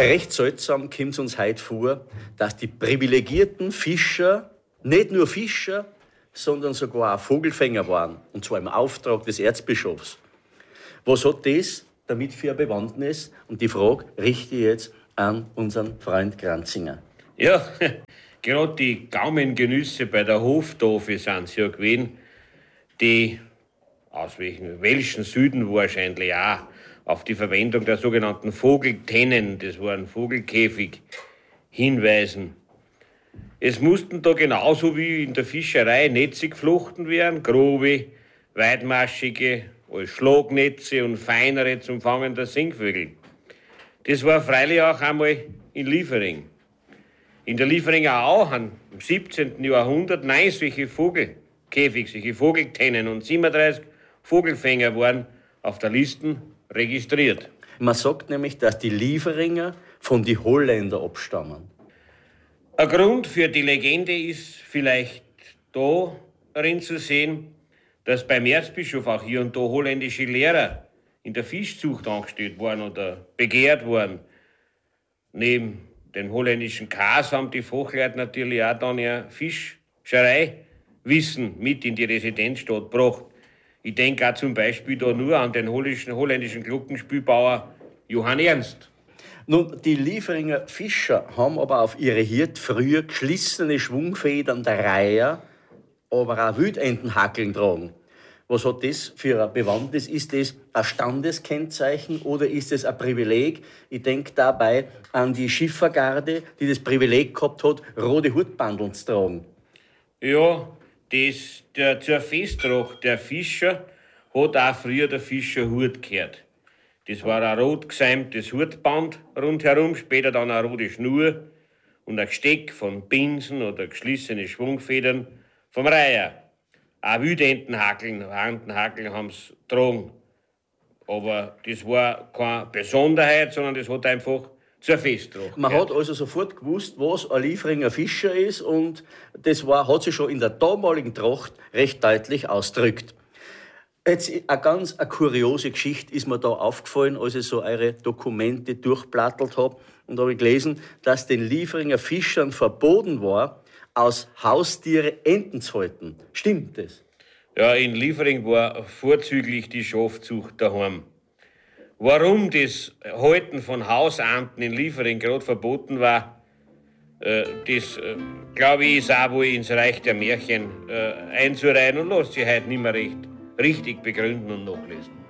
Recht seltsam kommt es uns heute vor, dass die privilegierten Fischer nicht nur Fischer, sondern sogar auch Vogelfänger waren. Und zwar im Auftrag des Erzbischofs. Was hat das damit für eine Bewandtnis? Und die Frage richte ich jetzt an unseren Freund Granzinger. Ja, gerade die Gaumengenüsse bei der Hoftafel sind es ja gewesen, die aus welchem welschen Süden wahrscheinlich auch auf die Verwendung der sogenannten Vogeltennen, das war ein Vogelkäfig, hinweisen. Es mussten da genauso wie in der Fischerei Netze geflochten werden, grobe, weitmaschige, als Schlagnetze und feinere zum Fangen der Singvögel. Das war freilich auch einmal in Liefering. In der Lieferinger Au haben im 17. Jahrhundert 9 solche Vogelkäfige, solche Vogeltennen und 37 Vogelfänger waren auf der Liste registriert. Man sagt nämlich, dass die Lieferinger von den Holländern abstammen. Ein Grund für die Legende ist vielleicht darin zu sehen, dass beim Erzbischof auch hier und da holländische Lehrer in der Fischzucht angestellt waren oder begehrt waren. Neben den holländischen Kas haben die Fachleute natürlich auch dann ihr Fischereiwissen mit in die Residenzstadt gebracht. Ich denke auch zum Beispiel da nur an den holländischen Glockenspielbauer Johann Ernst. Nun, die Lieferinger Fischer haben aber auf ihre Hirt früher geschlissene Schwungfedern der Reiher, aber auch Wildentenhackeln tragen. Was hat das für ein Bewandtnis? Ist das ein Standeskennzeichen oder ist es ein Privileg? Ich denke dabei an die Schiffergarde, die das Privileg gehabt hat, rote Hutbandeln zu tragen. Ja, zur Festtracht der Fischer hat auch früher der Fischerhut gehört. Das war ein rot gesäumtes Hutband rundherum, später dann eine rote Schnur und ein Gesteck von Binsen oder geschlissene Schwungfedern vom Reiher. Auch Wildentenhackeln haben sie getragen. Aber das war keine Besonderheit, sondern das hat einfach zur Festtracht. Man hat also sofort gewusst, was ein Lieferinger Fischer ist und das hat sich schon in der damaligen Tracht recht deutlich ausgedrückt. Jetzt eine kuriose Geschichte ist mir da aufgefallen, als ich so eure Dokumente durchblättert habe. Und da habe ich gelesen, dass den Lieferinger Fischern verboten war, aus Haustiere Enten zu halten. Stimmt das? Ja, in Liefering war vorzüglich die Schafzucht daheim. Warum das Halten von Hausanten in Liefering gerade verboten war, das, glaube ich, ist auch wohl ins Reich der Märchen einzureihen und lässt sich heute nicht mehr richtig begründen und nachlesen.